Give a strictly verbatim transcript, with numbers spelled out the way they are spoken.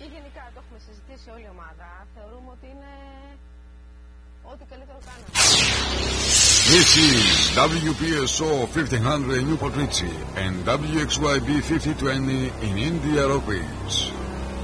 Και γενικά το έχουμε συζητήσει όλη η ομάδα. Θεωρούμε ότι είναι ό,τι καλύτερο κάναμε. This is W P S O fifteen hundred in Newport Richie and W X Y B fifty twenty in India Rock Beach.